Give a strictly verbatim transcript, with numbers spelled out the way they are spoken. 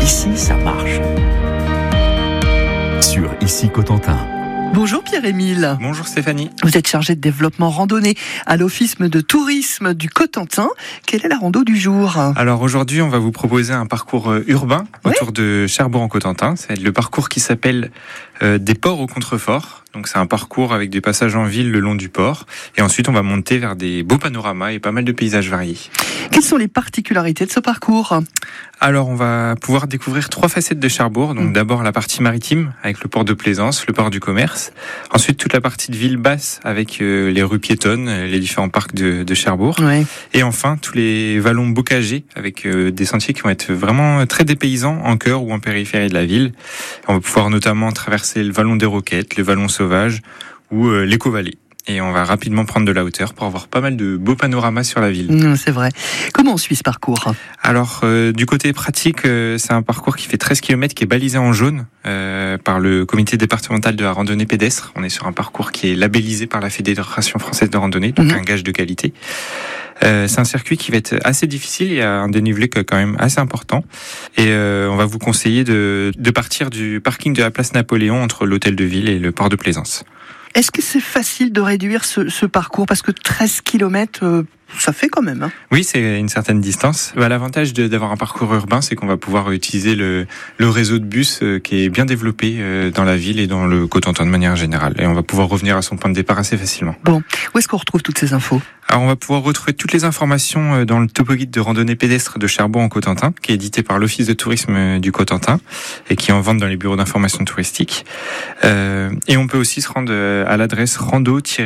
Ici, ça marche. Sur Ici Cotentin. Bonjour Pierre-Émile. Bonjour Stéphanie. Vous êtes chargé de développement randonnée à l'Office de tourisme du Cotentin. Quelle est la rando du jour ? Alors aujourd'hui, on va vous proposer un parcours urbain oui autour de Cherbourg-en-Cotentin. C'est le parcours qui s'appelle euh, des ports au contrefort. Donc c'est un parcours avec des passages en ville le long du port. Et ensuite, on va monter vers des beaux panoramas et pas mal de paysages variés. Quelles sont les particularités de ce parcours ? Alors, on va pouvoir découvrir trois facettes de Cherbourg. Donc, mmh. d'abord la partie maritime avec le port de Plaisance, le port du commerce. Ensuite, toute la partie de ville basse avec euh, les rues piétonnes, les différents parcs de, de Cherbourg. Ouais. Et enfin, tous les vallons bocagés avec euh, des sentiers qui vont être vraiment très dépaysants en cœur ou en périphérie de la ville. On va pouvoir notamment traverser le vallon des Roquettes, le vallon sauvage ou euh, l'éco-vallée. Et on va rapidement prendre de la hauteur pour avoir pas mal de beaux panoramas sur la ville. Mmh, c'est vrai. Comment on suit ce parcours ? Alors, euh, du côté pratique, euh, c'est un parcours qui fait treize kilomètres, qui est balisé en jaune euh, par le comité départemental de la randonnée pédestre. On est sur un parcours qui est labellisé par la Fédération française de randonnée, donc mmh. un gage de qualité. Euh, c'est un circuit qui va être assez difficile, il y a un dénivelé quand même assez important. Et euh, on va vous conseiller de, de partir du parking de la place Napoléon entre l'hôtel de ville et le port de Plaisance. Est-ce que c'est facile de réduire ce, ce parcours ? Parce que treize kilomètres, euh, ça fait quand même. Hein. Oui, c'est une certaine distance. Bah, l'avantage de, d'avoir un parcours urbain, c'est qu'on va pouvoir utiliser le, le réseau de bus euh, qui est bien développé euh, dans la ville et dans le Cotentin de manière générale. Et on va pouvoir revenir à son point de départ assez facilement. Bon, où est-ce qu'on retrouve toutes ces infos ? Alors, on va pouvoir retrouver toutes les informations dans le topo guide de randonnée pédestre de Cherbourg en Cotentin, qui est édité par l'Office de tourisme du Cotentin et qui est en vente dans les bureaux d'information touristique. Euh, et on peut aussi se rendre à l'adresse rando